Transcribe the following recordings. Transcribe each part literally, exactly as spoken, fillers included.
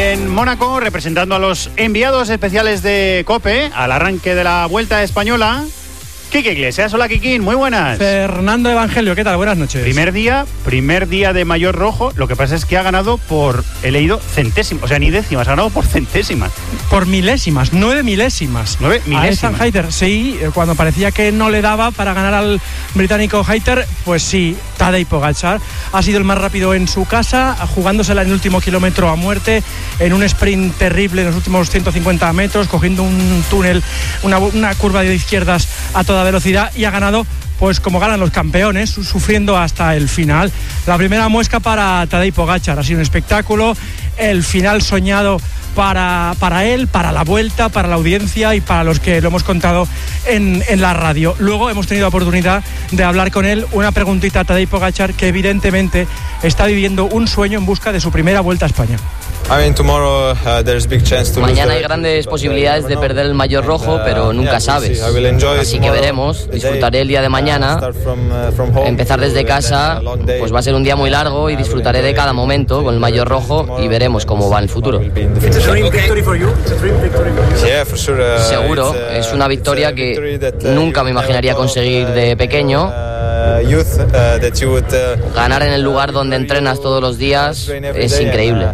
en Mónaco, representando a los enviados especiales de COPE al arranque de la Vuelta Española. Quique Iglesias, hola Kikín, muy buenas. Fernando Evangelio, ¿qué tal? Buenas noches. Primer día, primer día de mayor rojo, lo que pasa es que ha ganado por, he leído, centésimas, o sea, ni décimas, ha ganado por centésimas. Por milésimas, nueve milésimas. Nueve milésimas. A Ethan Hayter, sí, cuando parecía que no le daba para ganar al británico Hayter, pues sí, Tadej Pogačar ha sido el más rápido en su casa, jugándosela en el último kilómetro a muerte, en un sprint terrible en los últimos ciento cincuenta metros, cogiendo un túnel, una, una curva de izquierdas a toda velocidad, y ha ganado pues como ganan los campeones, sufriendo hasta el final. La primera muesca para Tadej Pogačar, ha sido un espectáculo, el final soñado para, para él, para la Vuelta, para la audiencia y para los que lo hemos contado en, en la radio. Luego hemos tenido oportunidad de hablar con él, una preguntita a Tadej Pogačar, que evidentemente está viviendo un sueño en busca de su primera Vuelta a España. Mañana hay grandes posibilidades de perder el maillot rojo, pero nunca sabes. Así que veremos, disfrutaré el día de mañana. Empezar desde casa, pues va a ser un día muy largo y disfrutaré de cada momento con el maillot rojo y veremos cómo va en el futuro. Seguro, es una victoria que nunca me imaginaría conseguir de pequeño. Ganar en el lugar donde entrenas todos los días es increíble.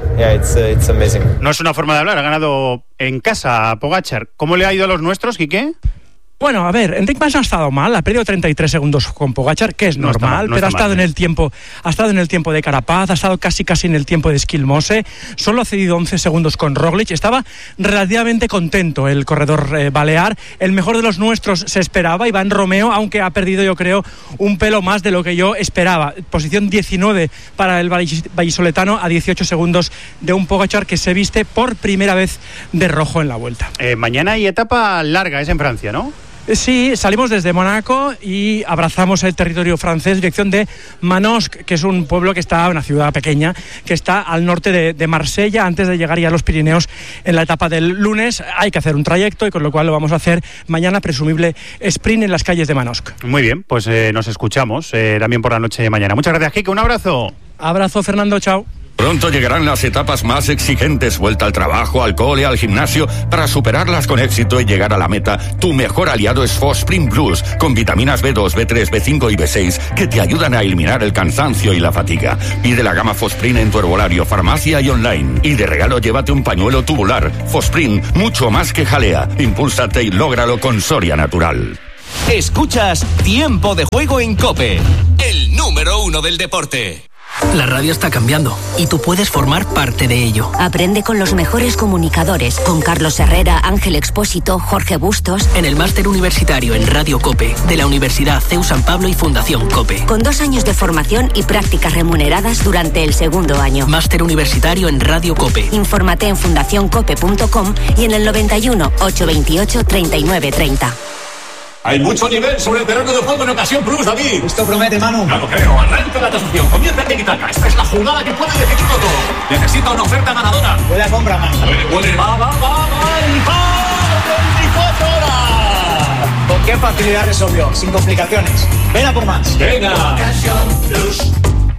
No es una forma de hablar, ha ganado en casa Pogačar. ¿Cómo le ha ido a los nuestros, Quique? Bueno, a ver, Enric Mas no ha estado mal, ha perdido treinta y tres segundos con Pogačar, que es no normal, mal, no pero ha estado mal, en el tiempo, ha estado en el tiempo de Carapaz, ha estado casi casi en el tiempo de Skilmose, solo ha cedido once segundos con Roglic, estaba relativamente contento el corredor eh, balear, el mejor de los nuestros se esperaba, Iván Romeo, aunque ha perdido yo creo un pelo más de lo que yo esperaba, posición diecinueve para el vallisoletano a dieciocho segundos de un Pogačar que se viste por primera vez de rojo en la Vuelta. Eh, mañana hay etapa larga, es en Francia, ¿no? Sí, salimos desde Mónaco y abrazamos el territorio francés, dirección de Manosque, que es un pueblo que está, una ciudad pequeña, que está al norte de, de Marsella, antes de llegar ya a los Pirineos en la etapa del lunes. Hay que hacer un trayecto y con lo cual lo vamos a hacer mañana, presumible sprint en las calles de Manosque. Muy bien, pues eh, nos escuchamos eh, también por la noche de mañana. Muchas gracias, Kike, un abrazo. Abrazo, Fernando, chao. Pronto llegarán las etapas más exigentes, vuelta al trabajo, al cole, al gimnasio. Para superarlas con éxito y llegar a la meta, tu mejor aliado es Fosprint Plus, con vitaminas B dos, B tres, B cinco y B seis que te ayudan a eliminar el cansancio y la fatiga. Pide la gama Fosprint en tu herbolario, farmacia y online. Y de regalo llévate un pañuelo tubular. Fosprint, mucho más que jalea. Impúlsate y lógralo con Soria Natural. Escuchas Tiempo de Juego en COPE, el número uno del deporte. La radio está cambiando y tú puedes formar parte de ello. Aprende con los mejores comunicadores, con Carlos Herrera, Ángel Expósito, Jorge Bustos. En el máster universitario en Radio COPE de la Universidad C E U San Pablo y Fundación COPE. Con dos años de formación y prácticas remuneradas durante el segundo año. Máster universitario en Radio COPE. Infórmate en fundación cope punto com y en el noventa y uno, ochocientos veintiocho, treinta y nueve treinta. Hay mucho nivel sobre el terreno de juego en Ocasión Plus, David. Esto promete, Manu. No lo creo. Arranca la tasación. Comienza el tiki-taka. Esta es la jugada que puede definir todo. Necesita una oferta ganadora. Puede compra, Manu. Puede, puede. Va, va, va, va. Y va. veinticuatro horas. Con qué facilidad resolvió. Sin complicaciones. Ven a por más. Venga. Ocasión Plus.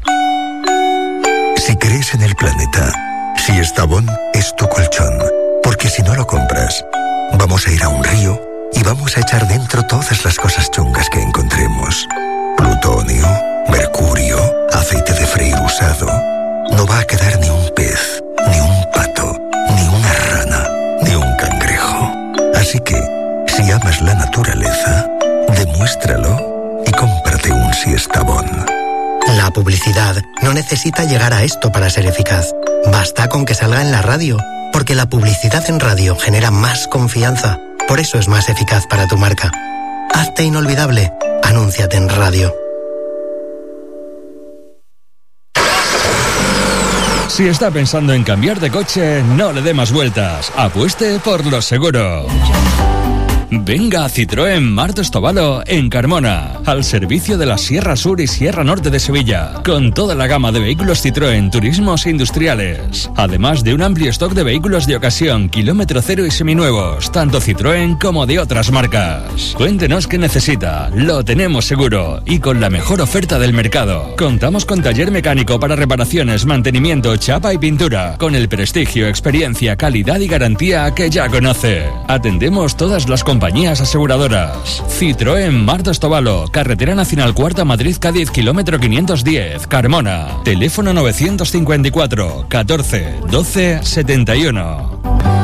Si crees en el planeta, si Estavón es tu colchón. Porque si no lo compras, vamos a ir a un río y vamos a echar dentro todas las cosas chungas que encontremos. Plutonio, mercurio, aceite de freír usado. No va a quedar ni un pez, ni un pato, ni una rana, ni un cangrejo. Así que, si amas la naturaleza, demuéstralo y cómprate un Siestabón. La publicidad no necesita llegar a esto para ser eficaz. Basta con que salga en la radio, porque la publicidad en radio genera más confianza. Por eso es más eficaz para tu marca. Hazte inolvidable. Anúnciate en radio. Si está pensando en cambiar de coche, no le dé más vueltas. Apueste por los seguros. Venga a Citroën Martos Tobalo en Carmona, al servicio de la Sierra Sur y Sierra Norte de Sevilla, con toda la gama de vehículos Citroën turismos e industriales, además de un amplio stock de vehículos de ocasión, kilómetro cero y seminuevos, tanto Citroën como de otras marcas. Cuéntenos qué necesita, lo tenemos seguro y con la mejor oferta del mercado. Contamos con taller mecánico para reparaciones, mantenimiento, chapa y pintura, con el prestigio, experiencia, calidad y garantía que ya conoce. Atendemos todas las compañías aseguradoras. Citroën Martos Tobalo, Carretera Nacional Cuarta Madrid-Cádiz, kilómetro quinientos diez, Carmona. Teléfono novecientos cincuenta y cuatro, catorce, doce, setenta y uno.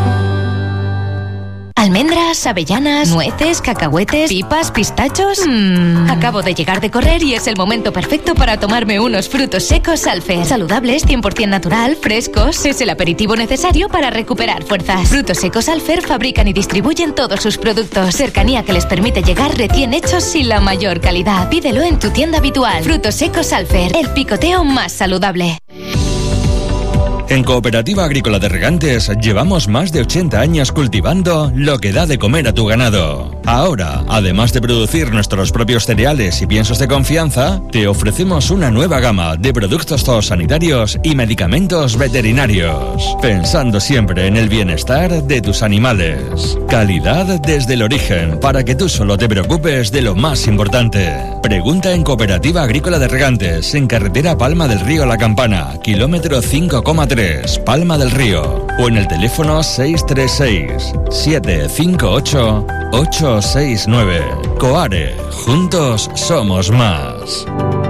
Almendras, avellanas, nueces, cacahuetes, pipas, pistachos. Mm. Acabo de llegar de correr y es el momento perfecto para tomarme unos frutos secos Alfer. Saludables, cien por ciento natural, frescos. Es el aperitivo necesario para recuperar fuerzas. Frutos secos Alfer fabrican y distribuyen todos sus productos. Cercanía que les permite llegar recién hechos y la mayor calidad. Pídelo en tu tienda habitual. Frutos secos Alfer, el picoteo más saludable. En Cooperativa Agrícola de Regantes llevamos más de ochenta años cultivando lo que da de comer a tu ganado. Ahora, además de producir nuestros propios cereales y piensos de confianza, te ofrecemos una nueva gama de productos zoosanitarios y medicamentos veterinarios, pensando siempre en el bienestar de tus animales. Calidad desde el origen, para que tú solo te preocupes de lo más importante. Pregunta en Cooperativa Agrícola de Regantes, en carretera Palma del Río La Campana, kilómetro cinco coma tres. Palma del Río, o en el teléfono seis tres seis, siete cinco ocho, ocho seis nueve. Coare, juntos somos más.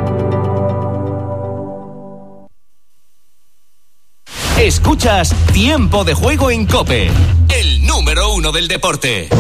Escuchas Tiempo de Juego en COPE, el número uno del deporte.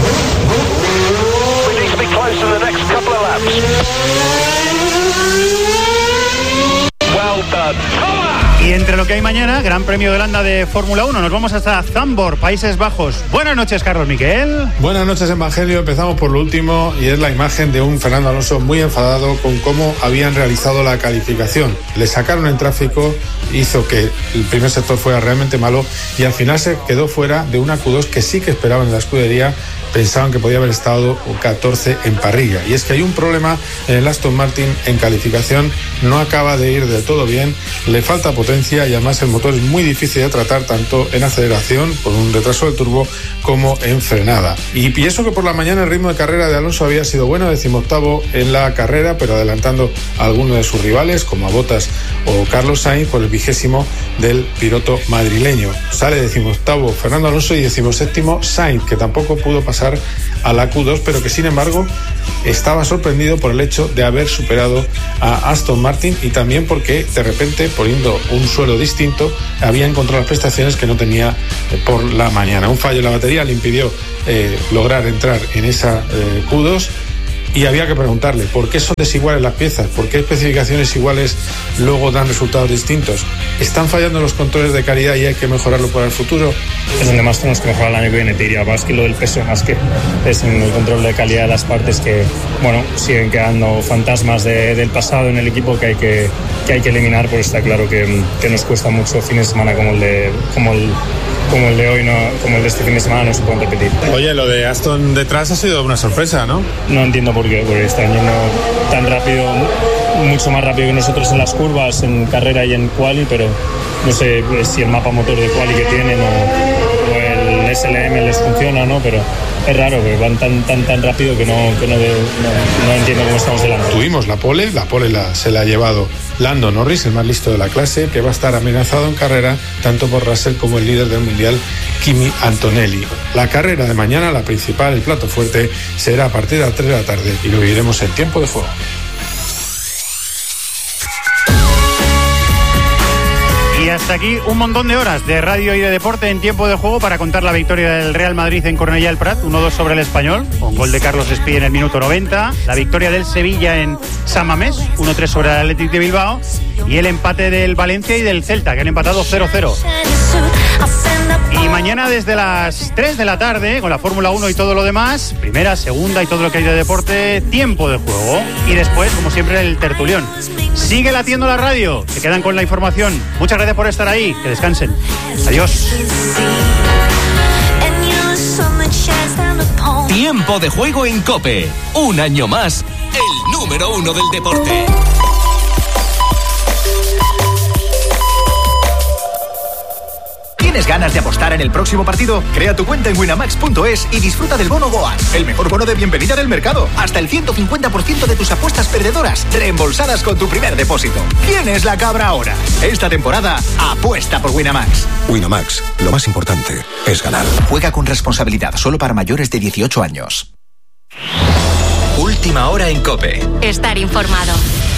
Y entre lo que hay mañana, Gran Premio de Holanda de Fórmula uno, nos vamos hasta Zandvoort, Países Bajos. Buenas noches, Carlos Miquel. Buenas noches, Evangelio. Empezamos por lo último y es la imagen de un Fernando Alonso muy enfadado con cómo habían realizado la calificación. Le sacaron en tráfico, hizo que el primer sector fuera realmente malo y al final se quedó fuera de una Q dos que sí que esperaban en la escudería. Pensaban que podía haber estado catorce en parrilla. Y es que hay un problema en el Aston Martin en calificación, no acaba de ir del todo bien, le falta potencia y además el motor es muy difícil de tratar tanto en aceleración, por un retraso del turbo, como en frenada. Y pienso que por la mañana el ritmo de carrera de Alonso había sido bueno, decimoctavo en la carrera, pero adelantando a algunos de sus rivales, como a Bottas o Carlos Sainz, por el vigésimo del piloto madrileño. Sale decimoctavo Fernando Alonso y decimoséptimo Sainz, que tampoco pudo pasar a la Q dos, pero que sin embargo estaba sorprendido por el hecho de haber superado a Aston Martin y también porque de repente, poniendo un suelo distinto, había encontrado las prestaciones que no tenía por la mañana. Un fallo en la batería le impidió eh, lograr entrar en esa eh, Q dos. Y había que preguntarle, ¿por qué son desiguales las piezas? ¿Por qué especificaciones iguales luego dan resultados distintos? ¿Están fallando los controles de calidad y hay que mejorarlo para el futuro? Es donde más tenemos que mejorar el año que viene, te diría, más que lo del peso, más que es en el control de calidad de las partes que, bueno, siguen quedando fantasmas de, del pasado en el equipo que hay que, que hay que eliminar, porque está claro que, que nos cuesta mucho fines de semana como el de, como el, como el de hoy, no, como el de este fin de semana, no se pueden repetir. Oye, lo de Aston detrás ha sido una sorpresa, ¿no? No entiendo por qué, porque están yendo tan rápido, mucho más rápido que nosotros en las curvas, en carrera y en quali, pero no sé si el mapa motor de quali que tienen o, o el S L M les funciona, ¿no? Pero es raro que van tan tan tan rápido que no que no, de, no, no entiendo cómo estamos delante. Tuvimos la pole, la pole la, se la ha llevado Lando Norris, el más listo de la clase, que va a estar amenazado en carrera tanto por Russell como el líder del mundial, Kimi Antonelli. La carrera de mañana, la principal, el plato fuerte, será a partir de las tres de la tarde y lo viviremos en Tiempo de Juego. Y hasta aquí un montón de horas de radio y de deporte en Tiempo de Juego para contar la victoria del Real Madrid en Cornellà del Prat, uno dos sobre el Español, con gol de Carlos Espí en el minuto noventa, la victoria del Sevilla en San Mamés, uno tres sobre el Athletic de Bilbao, y el empate del Valencia y del Celta, que han empatado cero cero. Y mañana desde las tres de la tarde, con la Fórmula uno y todo lo demás, primera, segunda y todo lo que hay de deporte, Tiempo de Juego. Y después, como siempre, el tertulión. Sigue latiendo la radio, se quedan con la información. Muchas gracias por estar ahí, que descansen. Adiós. Tiempo de juego en COPE. Un año más, el número uno del deporte. ¿Tienes ganas de apostar en el próximo partido? Crea tu cuenta en winamax punto es y disfruta del bono Goal, el mejor bono de bienvenida del mercado. Hasta el ciento cincuenta por ciento de tus apuestas perdedoras reembolsadas con tu primer depósito. ¿Quién es la cabra ahora? Esta temporada, apuesta por Winamax. Winamax, lo más importante es ganar. Juega con responsabilidad, solo para mayores de dieciocho años. Última hora en COPE. Estar informado.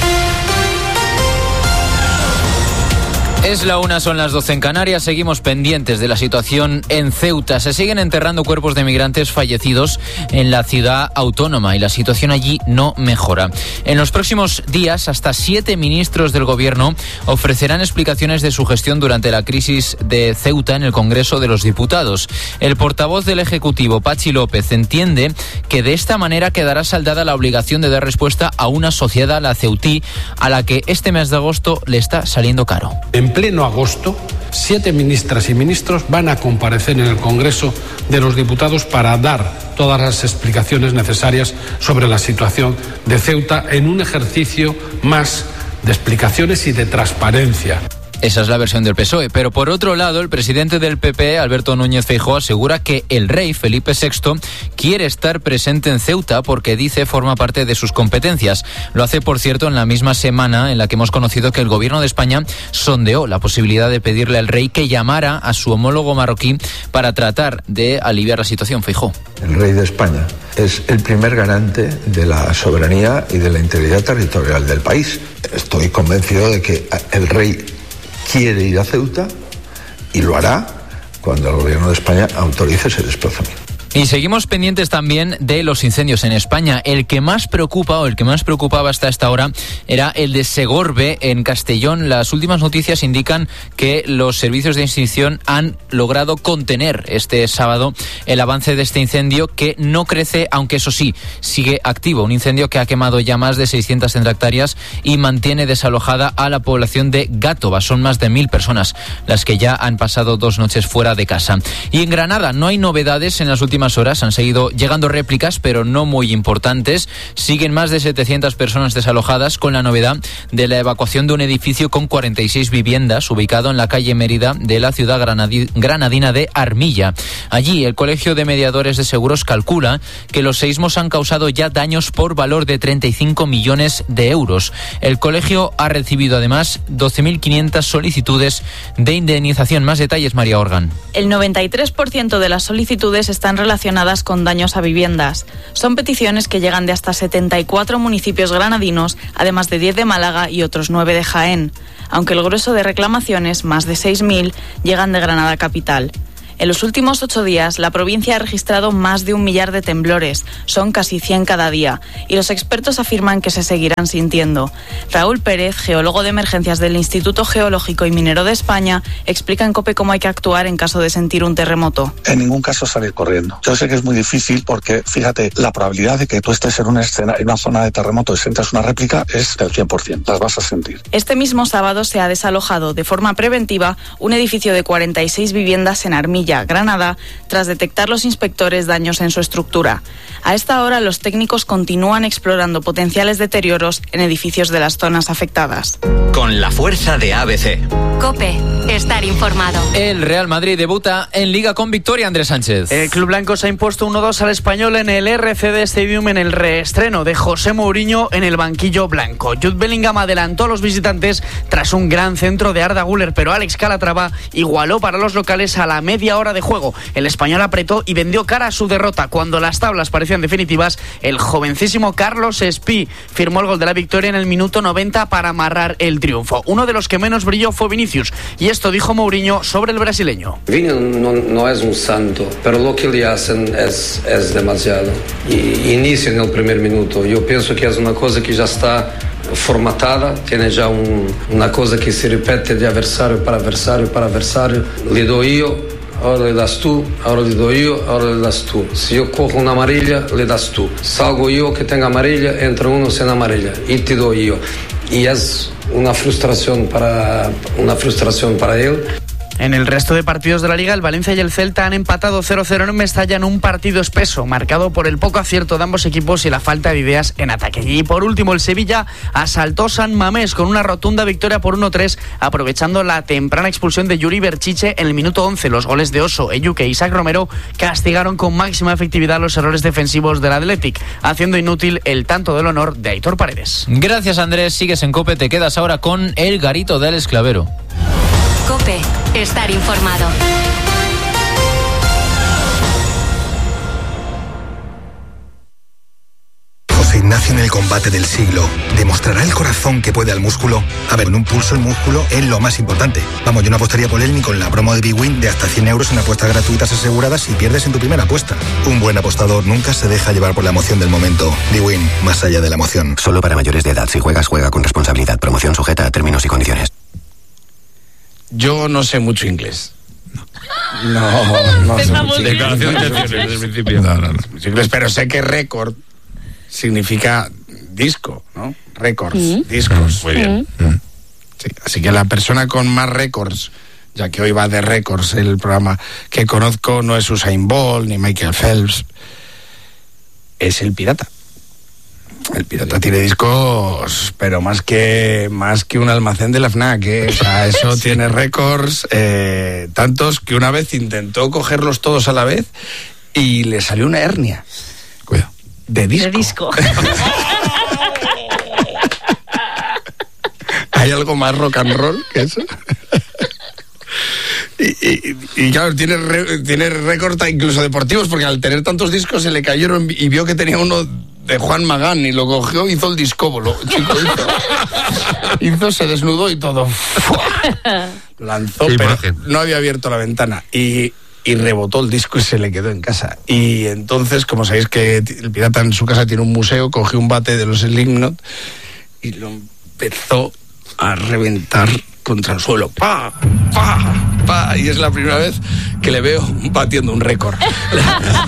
Es la una, son las doce en Canarias. Seguimos pendientes de la situación en Ceuta. Se siguen enterrando cuerpos de migrantes fallecidos en la ciudad autónoma y la situación allí no mejora. En los próximos días, hasta siete ministros del gobierno ofrecerán explicaciones de su gestión durante la crisis de Ceuta en el Congreso de los Diputados. El portavoz del Ejecutivo, Patxi López, entiende que de esta manera quedará saldada la obligación de dar respuesta a una sociedad, la ceutí, a la que este mes de agosto le está saliendo caro. En pleno agosto, siete ministras y ministros van a comparecer en el Congreso de los Diputados para dar todas las explicaciones necesarias sobre la situación de Ceuta en un ejercicio más de explicaciones y de transparencia. Esa es la versión del P S O E. Pero por otro lado, el presidente del P P, Alberto Núñez Feijóo, asegura que el rey Felipe sexto quiere estar presente en Ceuta porque, dice, forma parte de sus competencias. Lo hace, por cierto, en la misma semana en la que hemos conocido que el gobierno de España sondeó la posibilidad de pedirle al rey que llamara a su homólogo marroquí para tratar de aliviar la situación. Feijóo. El rey de España es el primer garante de la soberanía y de la integridad territorial del país. Estoy convencido de que el rey quiere ir a Ceuta y lo hará cuando el gobierno de España autorice ese desplazamiento. Y seguimos pendientes también de los incendios en España. El que más preocupa o el que más preocupaba hasta esta hora era el de Segorbe en Castellón. Las últimas noticias indican que los servicios de extinción han logrado contener este sábado el avance de este incendio, que no crece, aunque eso sí, sigue activo. Un incendio que ha quemado ya más de seiscientas hectáreas y mantiene desalojada a la población de Gátova. Son más de mil personas las que ya han pasado dos noches fuera de casa. Y en Granada no hay novedades en las últimas horas. Han seguido llegando réplicas, pero no muy importantes. Siguen más de setecientas personas desalojadas, con la novedad de la evacuación de un edificio con cuarenta y seis viviendas ubicado en la calle Mérida de la ciudad granadi- granadina de Armilla. Allí, el Colegio de Mediadores de Seguros calcula que los seísmos han causado ya daños por valor de treinta y cinco millones de euros. El colegio ha recibido además doce mil quinientas solicitudes de indemnización. Más detalles, María Organ. El noventa y tres por ciento de las solicitudes están relacionadas con daños a viviendas. Son peticiones que llegan de hasta setenta y cuatro municipios granadinos, además de diez de Málaga y otros nueve de Jaén, aunque el grueso de reclamaciones, más de seis mil, llegan de Granada capital. En los últimos ocho días, la provincia ha registrado más de un millar de temblores. Son casi cien cada día. Y los expertos afirman que se seguirán sintiendo. Raúl Pérez, geólogo de emergencias del Instituto Geológico y Minero de España, explica en COPE cómo hay que actuar en caso de sentir un terremoto. En ningún caso salir corriendo. Yo sé que es muy difícil porque, fíjate, la probabilidad de que tú estés en una, escena, en una zona de terremoto y sientas una réplica es del cien por ciento. Las vas a sentir. Este mismo sábado se ha desalojado de forma preventiva un edificio de cuarenta y seis viviendas en Armilla, Granada, tras detectar los inspectores daños en su estructura. A esta hora, los técnicos continúan explorando potenciales deterioros en edificios de las zonas afectadas. Con la fuerza de A B C. COPE, estar informado. El Real Madrid debuta en Liga con victoria, Andrés Sánchez. El club blanco se ha impuesto uno dos al Español en el R C D Stadium en el reestreno de José Mourinho en el banquillo blanco. Jude Bellingham adelantó a los visitantes tras un gran centro de Arda Güler, pero Alex Calatrava igualó para los locales a la media hora de juego. El español apretó y vendió cara a su derrota. Cuando las tablas parecían definitivas, el jovencísimo Carlos Espí firmó el gol de la victoria en el minuto noventa para amarrar el triunfo. Uno de los que menos brilló fue Vinicius, y esto dijo Mourinho sobre el brasileño. Vini no, no es un santo, pero lo que le hacen es, es demasiado. Y inicia en el primer minuto. Yo pienso que es una cosa que ya está formatada, tiene ya un, una cosa que se repite de adversario para adversario para adversario. Le doy yo, ahora le das tú, ahora le doy yo, ahora le das tú. Si yo cojo una amarilla, le das tú. Salgo yo que tenga amarilla, entra uno sin amarilla y te doy yo. Y es una frustración para, una frustración para él. En el resto de partidos de la Liga, el Valencia y el Celta han empatado cero cero en Mestalla en un partido espeso, marcado por el poco acierto de ambos equipos y la falta de ideas en ataque. Y por último, el Sevilla asaltó San Mamés con una rotunda victoria por uno tres, aprovechando la temprana expulsión de Yuri Berchiche en el minuto once. Los goles de Oso, Eyuke e Isaac Romero castigaron con máxima efectividad los errores defensivos del Athletic, haciendo inútil el tanto del honor de Aitor Paredes. Gracias, Andrés. Sigues en COPE, te quedas ahora con el Garito del Esclavero. COPE, estar informado. José Ignacio en el combate del siglo. ¿Demostrará el corazón que puede al músculo? A ver, en un pulso el músculo es lo más importante. Vamos, yo no apostaría por él ni con la promo de Big Win de hasta cien euros en apuestas gratuitas aseguradas si pierdes en tu primera apuesta. Un buen apostador nunca se deja llevar por la emoción del momento. Big Win, más allá de la emoción. Solo para mayores de edad. Si juegas, juega con responsabilidad. Promoción sujeta a términos y condiciones. Yo no sé mucho inglés. No, no sé mucho inglés. Declaración de intenciones desde el principio. No, no, no sé mucho inglés, pero sé que récord significa disco, ¿no? Récords, mm. discos. Muy bien. Mm. Sí, así que la persona con más récords, ya que hoy va de récords el programa que conozco, no es Usain Bolt ni Michael Phelps, es el Pirata. El Pirata tiene discos, pero más que más que un almacén de la FNAC, ¿eh? O sea, eso sí. Tiene récords, eh, tantos que una vez intentó cogerlos todos a la vez y le salió una hernia. Cuidado. De disco. De disco. ¿Hay algo más rock and roll que eso? Y, y, y claro, tiene, re, tiene récords incluso deportivos, porque al tener tantos discos se le cayeron y vio que tenía uno de Juan Magán y lo cogió, hizo el discóbolo, chico, hizo, hizo, se desnudó y todo. Lanzó, pero imagen. No había abierto la ventana y, y rebotó el disco y se le quedó en casa. Y entonces, como sabéis que el Pirata en su casa tiene un museo, cogió un bate de los Slipknot y lo empezó a reventar contra el suelo. ¡Pa! ¡Pa! ¡Pa! Y es la primera vez que le veo batiendo un récord.